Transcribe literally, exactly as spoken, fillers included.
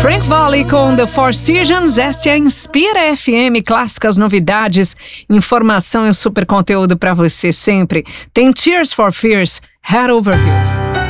Frank Valli com The Four Seasons. Esta é a Inspira F M, clássicas, novidades, informação e super conteúdo para você sempre. Tem Tears for Fears, Head Over Heels.